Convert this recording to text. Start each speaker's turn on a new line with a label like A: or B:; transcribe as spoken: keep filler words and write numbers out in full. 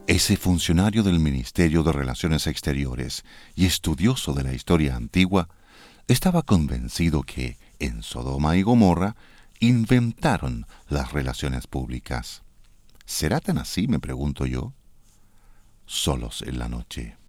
A: Ese funcionario del Ministerio de Relaciones Exteriores y estudioso de la historia antigua estaba convencido que en Sodoma y Gomorra inventaron las relaciones públicas. ¿Será tan así, me pregunto yo? Solos en la noche.